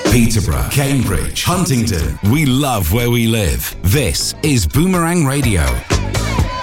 Peterborough, Cambridge, Huntingdon. We love where we live. This is Boomerang Radio.